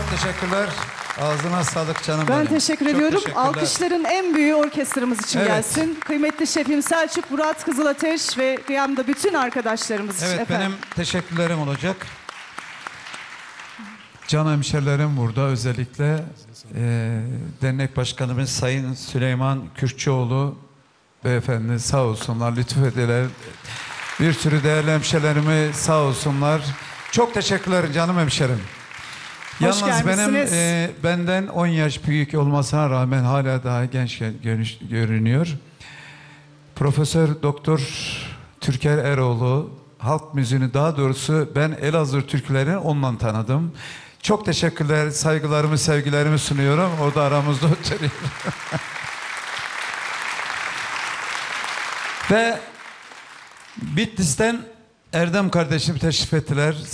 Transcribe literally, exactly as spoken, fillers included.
Çok teşekkürler. Ağzına sağlık canım Ben benim. teşekkür Çok ediyorum. teşekkürler. Alkışların en büyüğü orkestramız için Evet. gelsin. Kıymetli şefim Selçuk Murat Kızılateş ve kıyamda bütün arkadaşlarımız için Evet, efendim. benim teşekkürlerim olacak. Can hemşerilerim burada özellikle. E, dernek başkanımız Sayın Süleyman Kürkçüoğlu beyefendi sağ olsunlar, lütfediler. Bir sürü değerli hemşerilerimi sağ olsunlar. Çok teşekkürler canım hemşerim. Hoş Yalnız benim gelmişsiniz. e, benden on yaş büyük olmasına rağmen hala daha genç görüş, görünüyor. Profesör Doktor Türker Eroğlu, halk müziğini, daha doğrusu ben Elazığ türkülerini ondan tanıdım. Çok teşekkürler, saygılarımı, sevgilerimi sunuyorum. O da aramızda oturuyor. Ve Bitlis'ten Erdem kardeşim teşrif ettiler.